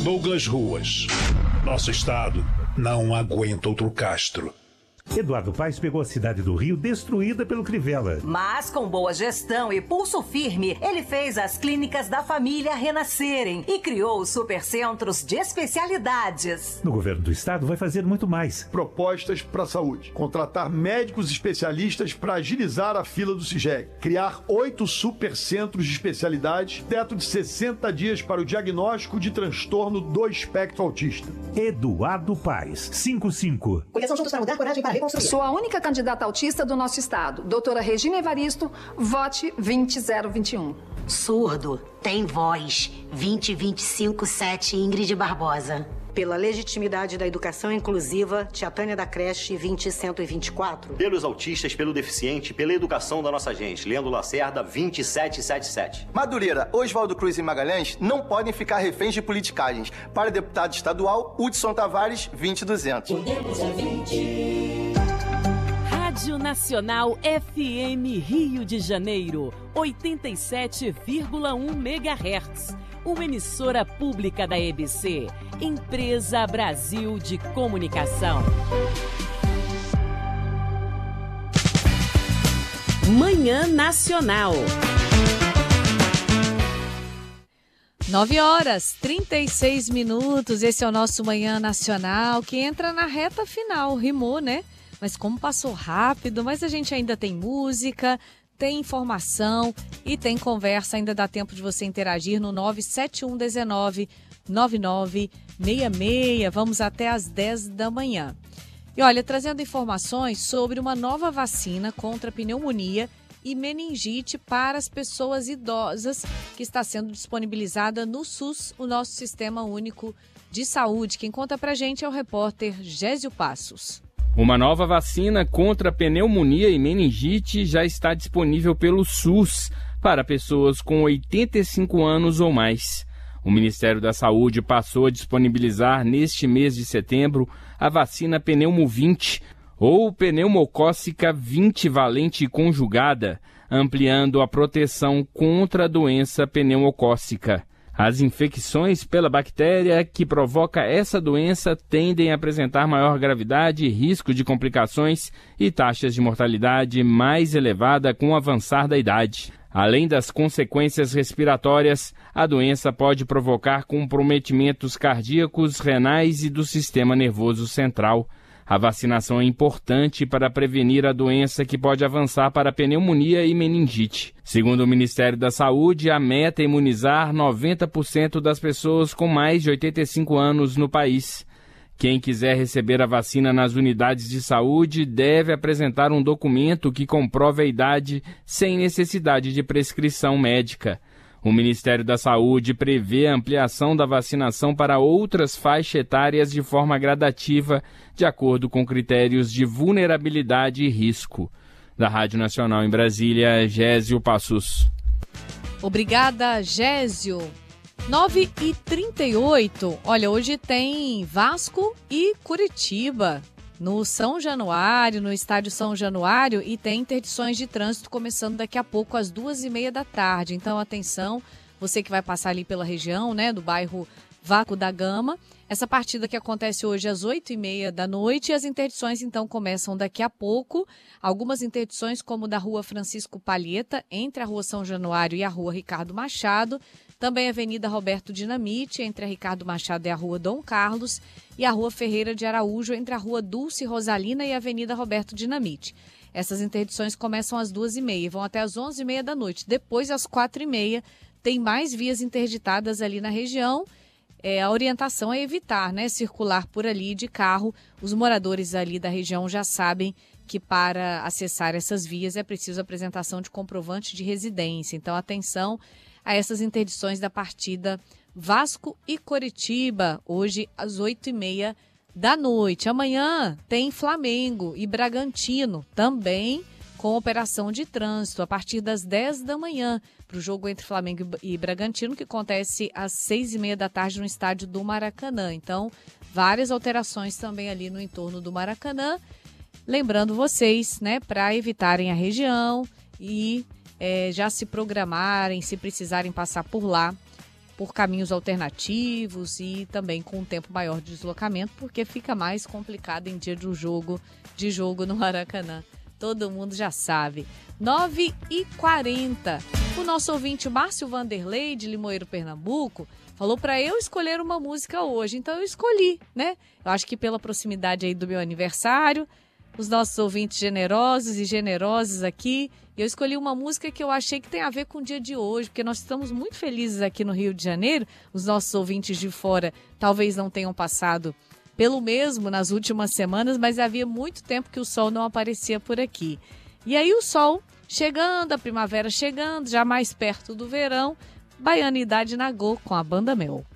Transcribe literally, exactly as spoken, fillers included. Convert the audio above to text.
Douglas Ruas. Nosso estado não aguenta outro Castro. Eduardo Paes pegou a cidade do Rio destruída pelo Crivella. Mas com boa gestão e pulso firme, ele fez as clínicas da família renascerem e criou os supercentros de especialidades. No governo do estado vai fazer muito mais. Propostas para a saúde. Contratar médicos especialistas para agilizar a fila do CIGEG. Criar oito supercentros de especialidades. Teto de sessenta dias para o diagnóstico de transtorno do espectro autista. Eduardo Paes, cinquenta e cinco. Coligação Juntos para Mudar, coragem para reconstruir. Sou a única candidata autista do nosso estado. Doutora Regina Evaristo, vote vinte zero vinte e um. Surdo, tem voz. vinte vinte e cinco sete Ingrid Barbosa. Pela legitimidade da educação inclusiva, Tia Tânia da Creche vinte cento e vinte e quatro. Pelos autistas, pelo deficiente, pela educação da nossa gente. Leandro Lacerda, vinte sete setenta e sete. Madureira, Oswaldo Cruz e Magalhães não podem ficar reféns de politicagens. Para deputado estadual, Hudson Tavares, vinte duzentos. Podemos é vinte. Rádio Nacional F M Rio de Janeiro, oitenta e sete vírgula um megahertz. Uma emissora pública da E B C, Empresa Brasil de Comunicação. Manhã Nacional. nove horas, trinta e seis minutos. Esse é o nosso Manhã Nacional, que entra na reta final. Rimou, né? Mas como passou rápido, mas a gente ainda tem música, tem informação e tem conversa. Ainda dá tempo de você interagir no nove sete um um nove nove nove seis seis. Vamos até às dez da manhã. E olha, trazendo informações sobre uma nova vacina contra pneumonia e meningite para as pessoas idosas que está sendo disponibilizada no SUS, o nosso Sistema Único de Saúde. Quem conta pra gente é o repórter Gésio Passos. Uma nova vacina contra pneumonia e meningite já está disponível pelo SUS para pessoas com oitenta e cinco anos ou mais. O Ministério da Saúde passou a disponibilizar neste mês de setembro a vacina Pneumovinte ou pneumocócica vinte valente conjugada, ampliando a proteção contra a doença pneumocócica. As infecções pela bactéria que provoca essa doença tendem a apresentar maior gravidade, risco de complicações e taxas de mortalidade mais elevada com o avançar da idade. Além das consequências respiratórias, a doença pode provocar comprometimentos cardíacos, renais e do sistema nervoso central. A vacinação é importante para prevenir a doença que pode avançar para pneumonia e meningite. Segundo o Ministério da Saúde, a meta é imunizar noventa por cento das pessoas com mais de oitenta e cinco anos no país. Quem quiser receber a vacina nas unidades de saúde deve apresentar um documento que comprove a idade sem necessidade de prescrição médica. O Ministério da Saúde prevê a ampliação da vacinação para outras faixas etárias de forma gradativa, de acordo com critérios de vulnerabilidade e risco. Da Rádio Nacional em Brasília, Gésio Passos. Obrigada, Gésio. nove e trinta e oito. Olha, hoje tem Vasco e Curitiba no São Januário, no estádio São Januário, e tem interdições de trânsito começando daqui a pouco às duas e meia da tarde. Então, atenção, você que vai passar ali pela região, né, do bairro Vasco da Gama. Essa partida que acontece hoje às oito e meia da noite, e as interdições então começam daqui a pouco. Algumas interdições, como da Rua Francisco Palheta, entre a Rua São Januário e a Rua Ricardo Machado. Também a Avenida Roberto Dinamite, entre a Ricardo Machado e a Rua Dom Carlos, e a Rua Ferreira de Araújo, entre a Rua Dulce Rosalina e a Avenida Roberto Dinamite. Essas interdições começam às duas e meia e vão até às onze e meia da noite. Depois, às quatro e meia, tem mais vias interditadas ali na região. É, a orientação é evitar, né, circular por ali de carro. Os moradores ali da região já sabem que para acessar essas vias é preciso apresentação de comprovante de residência. Então, atenção a essas interdições da partida Vasco e Coritiba, hoje às oito e meia da noite. Amanhã tem Flamengo e Bragantino, também com operação de trânsito, a partir das dez da manhã, para o jogo entre Flamengo e Bragantino, que acontece às seis e meia da tarde no estádio do Maracanã. Então, várias alterações também ali no entorno do Maracanã. Lembrando vocês, né, para evitarem a região e É, já se programarem, se precisarem passar por lá, por caminhos alternativos e também com um tempo maior de deslocamento, porque fica mais complicado em dia de jogo, de jogo no Maracanã. Todo mundo já sabe. nove e quarenta. O nosso ouvinte Márcio Vanderlei, de Limoeiro, Pernambuco, falou para eu escolher uma música hoje. Então eu escolhi, né? Eu acho que pela proximidade aí do meu aniversário, os nossos ouvintes generosos e generosas aqui, eu escolhi uma música que eu achei que tem a ver com o dia de hoje, porque nós estamos muito felizes aqui no Rio de Janeiro. Os nossos ouvintes de fora talvez não tenham passado pelo mesmo nas últimas semanas, mas havia muito tempo que o sol não aparecia por aqui. E aí o sol chegando, a primavera chegando, já mais perto do verão, Baianidade Nagô com a Banda Mel.